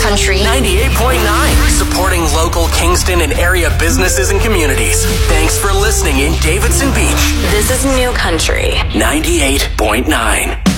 Country 98.9, supporting local Kingston and area businesses and communities. Thanks for listening in Davidson Beach. This is New Country 98.9.